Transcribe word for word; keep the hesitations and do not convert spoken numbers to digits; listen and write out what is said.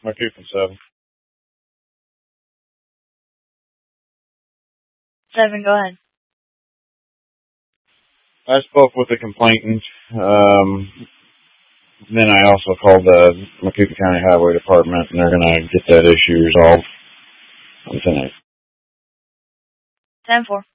Macoupin seven. Seven, go ahead. I spoke with the complainant. Um, then I also called the Macoupin County Highway Department, and they're going to get that issue resolved tonight. ten four.